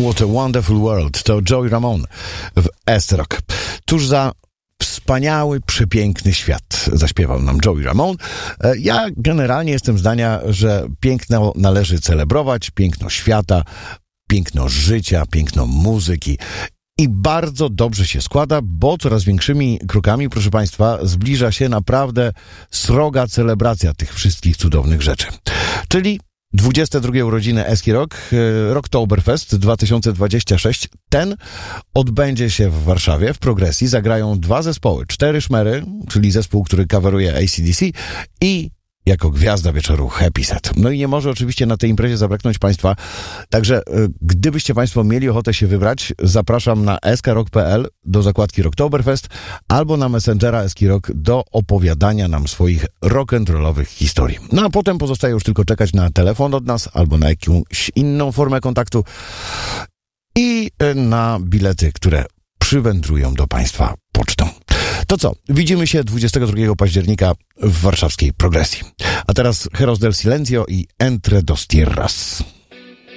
What a Wonderful World. To Joey Ramone w S-Rock. Tuż za Wspaniały, przepiękny świat zaśpiewał nam Joey Ramone. Ja generalnie jestem zdania, że piękno należy celebrować, piękno świata, piękno życia, piękno muzyki. I bardzo dobrze się składa, bo coraz większymi krokami, proszę Państwa, zbliża się naprawdę sroga celebracja tych wszystkich cudownych rzeczy. Czyli 22 urodziny Eski Rock, Rocktoberfest 2026. Ten odbędzie się w Warszawie, w Progresji. Zagrają dwa zespoły. 4 szmery, czyli zespół, który coveruje AC/DC i jako gwiazda wieczoru Happy Set. No i nie może oczywiście na tej imprezie zabraknąć Państwa. Także gdybyście Państwo mieli ochotę się wybrać, zapraszam na skrok.pl do zakładki Rocktoberfest albo na Messengera Eski Rock do opowiadania nam swoich rock'n'rollowych historii. No a potem pozostaje już tylko czekać na telefon od nas albo na jakąś inną formę kontaktu i na bilety, które przywędrują do Państwa pocztą. To co? Widzimy się 22 października w warszawskiej Progresji. A teraz Heros del Silencio i Entre dos Tierras.